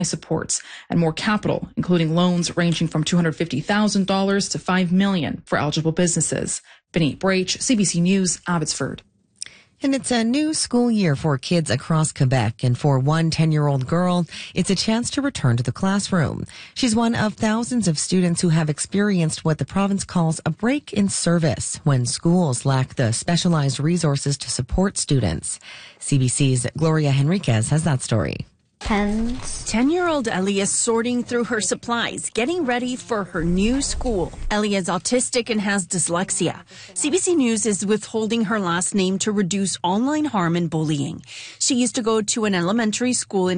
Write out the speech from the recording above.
supports and more capital, including loans ranging from $250,000 to $5 million for eligible businesses. Benit Brach, CBC News, Abbotsford. And it's a new school year for kids across Quebec. And for one 10-year-old girl, it's a chance to return to the classroom. She's one of thousands of students who have experienced what the province calls a break in service when schools lack the specialized resources to support students. CBC's Gloria Henriquez has that story. Pens. 10-year-old Ellie is sorting through her supplies, getting ready for her new school. Ellie is autistic and has dyslexia. CBC News is withholding her last name to reduce online harm and bullying. She used to go to an elementary school in